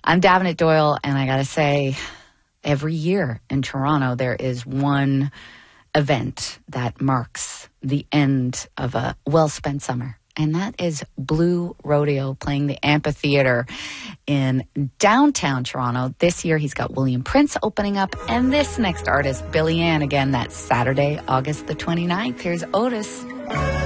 I'm Davenant Doyle, and I got to say, every year in Toronto, there is one event that marks the end of a well-spent summer. And that is Blue Rodeo playing the amphitheater in downtown Toronto. This year, he's got William Prince opening up, and this next artist, Billy Ann, again, that's Saturday, August the 29th. Here's Otis.